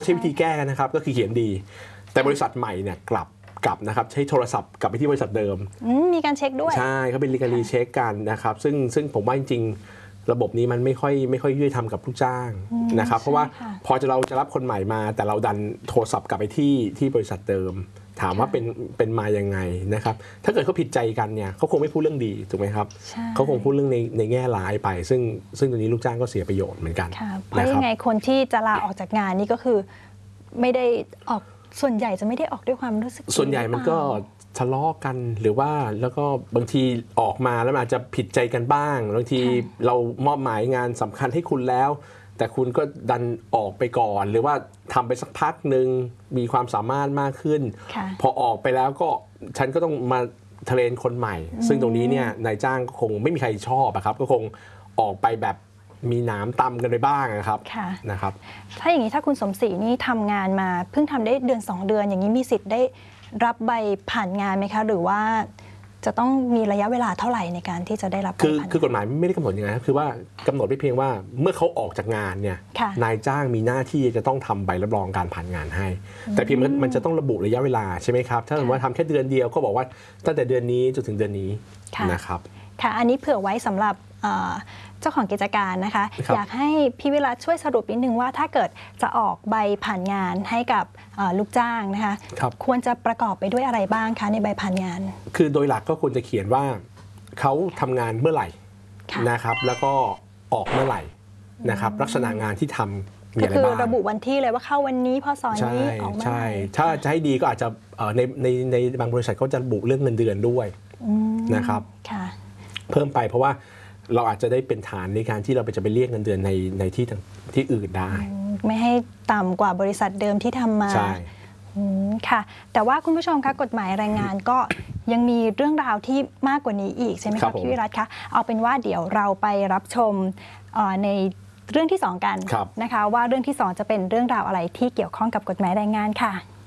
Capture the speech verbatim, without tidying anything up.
ใช้วิธีแก้นะครับก็คือเขียนดีแต่บริษัทใหม่เนี่ยกลับกลับนะครับใช้โทรศัพท์กลับไปที่บริษัทเดิมมีการเช็คด้วยใช่เขาเป็น legally เช็คกันนะครับซึ่งซึ่งผมว่าจริงๆระบบนี้มันไม่ค่อยไม่ค่อยยุติธรรมกับลูกจ้างนะครับเพราะว่าพอจะเราจะรับคนใหม่มาแต่เราดันโทรศัพท์กลับไปที่ที่บริษัทเดิมถามว่าเป็นเป็นมายังไงนะครับถ้าเกิดเขาผิดใจกันเนี่ยเขาคงไม่พูดเรื่องดีถูกไหมครับเขาคงพูดเรื่องในในแง่ร้ายไปซึ่งซึ่งตรงนี้ลูกจ้างก็เสียประโยชน์เหมือนกันเพราะยังไงคนที่จะลาออกจากงานนี่ก็คือไม่ได้ออกส่วนใหญ่จะไม่ได้ออกด้วยความรู้สึกส่วนใหญ่มันก็ทะเลาะกันหรือว่าแล้วก็บางทีออกมาแล้วอาจจะผิดใจกันบ้างบางทีเรามอบหมายงานสำคัญให้คุณแล้วแต่คุณก็ดันออกไปก่อนหรือว่าทำไปสักพักหนึ่งมีความสามารถมากขึ้นพอออกไปแล้วก็ฉันก็ต้องมาเทรนคนใหม่ซึ่งตรงนี้เนี่ยนายจ้างก็คงไม่มีใครชอบครับก็คงออกไปแบบมีน้ำตำกันไปบ้างนะครับนะครับถ้าอย่างนี้ถ้าคุณสมศรีนี่ทำงานมาเพิ่งทำได้เดือนสองเดือนอย่างนี้มีสิทธิ์ได้รับใบผ่านงานไหมคะหรือว่าจะต้องมีระยะเวลาเท่าไหร่ในการที่จะได้รับคือคือกฎหมายไม่ได้กำหนดยังไงคือว่ากำหนดไว้เพียงว่าเมื่อเขาออกจากงานเนี่ยนายจ้างมีหน้าที่จะต้องทำใบรับรองการผ่านงานให้แต่เพียงมันจะต้องระบุระยะเวลาใช่ไหมครับถ้าสมมติว่าทำแค่เดือนเดียวก็บอกว่าตั้งแต่เดือนนี้จนถึงเดือนนี้นะครับค่ะอันนี้เผื่อไว้สำหรับเจ้าของกิจการนะคะอยากให้พี่วิรัตช่วยสรุปนิดนึงว่าถ้าเกิดจะออกใบผ่านงานให้กับลูกจ้างนะคะคควรจะประกอบไปด้วยอะไรบ้างคะในใบผ่านงานคือโดยหลักก็ควรจะเขียนว่าเขาทำงานเมื่อไหร่นะครับแล้วก็ออกเมื่อไหร่นะครับลักษณะงานที่ทำมีอะไรบ้างก็คือระบุวันที่เลยว่าเข้าวันนี้พศนี้ออกเมื่อไหร่ถ้าจะให้ดีก็อาจจะในในในบางบริษัทก็จะระบุเรื่องเงินเดือนด้วยนะครับเพิ่มไปเพราะว่าเราอาจจะได้เป็นฐานในการที่เราไปจะไปเรียกเงินเดือนในในที่ที่อื่นได้ไม่ให้ต่ำกว่าบริษัทเดิมที่ทำมาใช่ค่ะแต่ว่าคุณผู้ชมคะกฎหมายแรงงานก็ยังมีเรื่องราวที่มากกว่านี้อีกใช่ไหมคะพี่วิรัตคะเอาเป็นว่าเดี๋ยวเราไปรับชมในเรื่องที่สองกันนะคะว่าเรื่องที่สองจะเป็นเรื่องราวอะไรที่เกี่ยวข้องกับกฎหมายแรงงานค่ะ